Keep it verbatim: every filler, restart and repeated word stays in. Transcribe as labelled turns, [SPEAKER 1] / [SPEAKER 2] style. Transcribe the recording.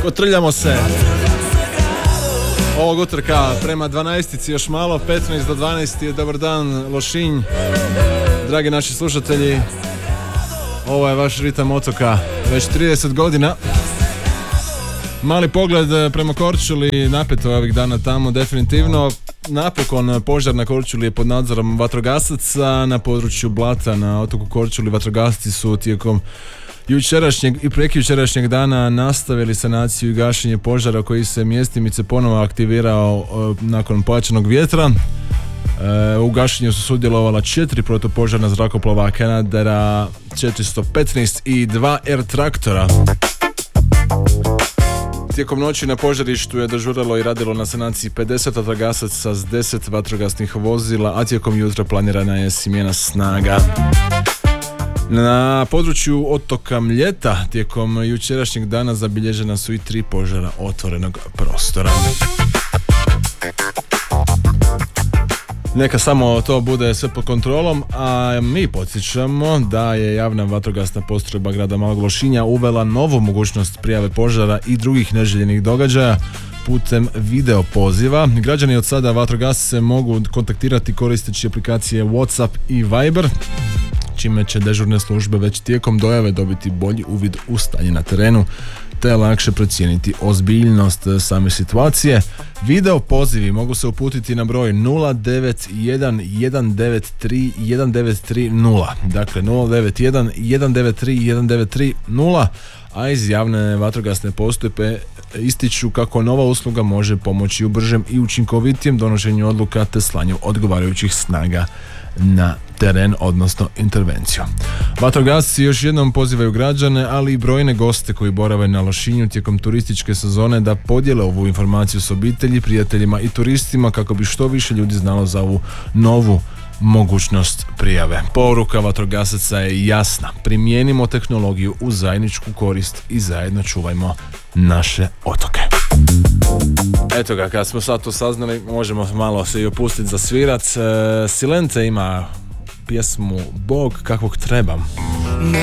[SPEAKER 1] Kotrljamo se ovog utorka prema dvanaestici, još malo, petnaest do dvanaest je dobar dan Lošinj. Dragi naši slušatelji, ovo je vaš ritam otoka već trideset godina. Mali pogled prema Korčuli, napeto je ovih dana tamo definitivno. Napokon požar na Korčuli je pod nadzorom vatrogasaca. Na području Blata na otoku Korčuli vatrogasci su tijekom jučerašnjeg i prekjučerašnjeg dana nastavili sanaciju i gašenje požara koji se mjestimice ponovo aktivirao e, nakon pojačanog vjetra. E, u gašenju su sudjelovala četiri protupožarna zrakoplova Canadair četiristo petnaest i dva R traktora. Tijekom noći na požarištu je dežuralo i radilo na sanaciji pedeset vatrogasaca s deset vatrogasnih vozila, a tijekom jutra planirana je smjena snaga. Na području otoka Mljeta tijekom jučerašnjeg dana zabilježena su i tri požara otvorenog prostora. Neka samo to bude sve pod kontrolom, a mi podsjećamo da je javna vatrogasna postrojba grada Malog Lošinja uvela novu mogućnost prijave požara i drugih neželjenih događaja putem video poziva. Građani od sada vatrogasce mogu kontaktirati koristeći aplikacije WhatsApp i Viber, čime će dežurne službe već tijekom dojave dobiti bolji uvid u stanje na terenu te lakše procijeniti ozbiljnost same situacije. Video pozivi mogu se uputiti na broj nula devet jedan jedan devet tri jedan devet tri nula, dakle nula devet jedan jedan devet tri jedan devet tri nula, a iz javne vatrogasne postrojbe ističu kako nova usluga može pomoći u bržem i učinkovitijem donošenju odluka te slanju odgovarajućih snaga na teren, odnosno intervenciju. Vatrogasci još jednom pozivaju građane, ali i brojne goste koji borave na Lošinju tijekom turističke sezone da podijele ovu informaciju s obitelji, prijateljima i turistima kako bi što više ljudi znalo za ovu novu mogućnost prijave. Poruka vatrogasaca je jasna. Primijenimo tehnologiju u zajedničku korist i zajedno čuvajmo naše otoke. Eto ga, kad smo sad to saznali, možemo malo se i opustiti za svirac. E, Silente ima pjesmu Bog kakvog trebam.